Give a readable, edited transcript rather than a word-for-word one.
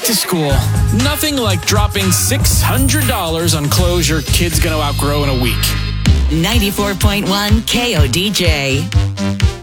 to school. Nothing like dropping $600 on clothes your kid's going to outgrow in a week. 94.1 KODJ.